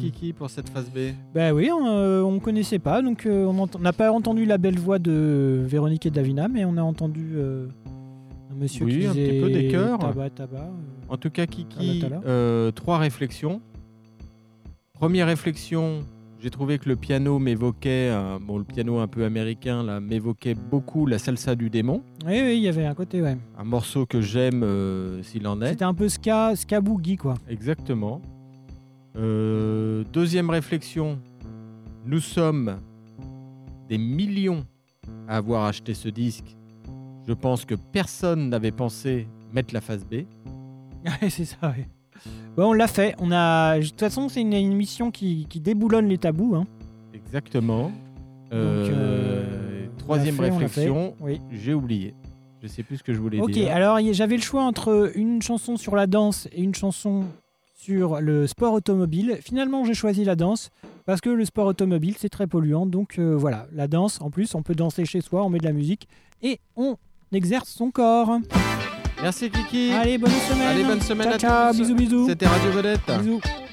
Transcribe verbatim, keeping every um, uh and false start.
Kiki, pour cette phase B? Ben oui, on euh, on connaissait pas, donc euh, on n'a pas entendu la belle voix de Véronique et Davina, mais on a entendu euh, un monsieur Oui, qui un disait petit peu des chœurs. tabac, tabac. euh. En tout cas, Kiki, Tala, tala. euh, trois réflexions. Première réflexion, j'ai trouvé que le piano m'évoquait, euh, bon, le piano un peu américain, là, m'évoquait beaucoup la salsa du démon. Oui, oui, il y avait un côté, ouais. Un morceau que j'aime euh, s'il en est. C'était un peu ska, ska boogie, quoi. Exactement. Euh, deuxième réflexion, nous sommes des millions à avoir acheté ce disque. Je pense que personne n'avait pensé mettre la phase B. Ouais, c'est ça, oui. Bon, on l'a fait. On a... De toute façon, c'est une une émission qui, qui déboulonne les tabous. Hein. Exactement. Donc, euh, Euh, on troisième l'a fait, on l'a réflexion, fait. Oui. j'ai oublié. Je sais plus ce que je voulais Ok, dire. alors y- j'avais le choix entre une chanson sur la danse et une chanson sur le sport automobile. Finalement, j'ai choisi la danse parce que le sport automobile, c'est très polluant. Donc euh, voilà, la danse, en plus, on peut danser chez soi, on met de la musique et on exerce son corps. Merci Kiki. Allez, bonne semaine. Allez, bonne semaine ciao, à ciao, tous. bisous, bisous. C'était Radio Vedette. Bisous.